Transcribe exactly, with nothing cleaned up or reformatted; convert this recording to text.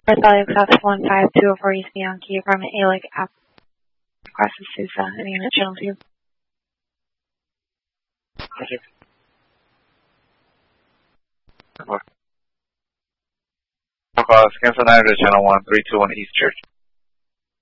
Bartholomew South one five two oh four East Bianchi, apartment A, like app classes is uh, in unit channel two. Thank you. Call Scanson nine to channel one three two one East Church.